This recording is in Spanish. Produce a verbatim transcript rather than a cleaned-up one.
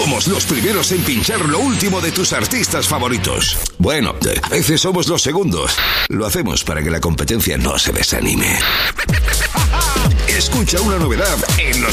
Somos los primeros en pinchar lo último de tus artistas favoritos. Bueno, a veces somos los segundos. Lo hacemos para que la competencia no se desanime. Escucha una novedad en los